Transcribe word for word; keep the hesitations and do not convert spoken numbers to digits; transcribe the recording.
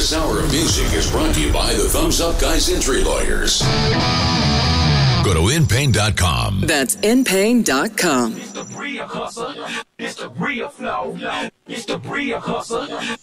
This hour of music is brought to you by the Thumbs Up Guys Injury Lawyers. Go to in pain dot com. That's in pain dot com. It's the real hustle. It's the real flow. It's the real hustle.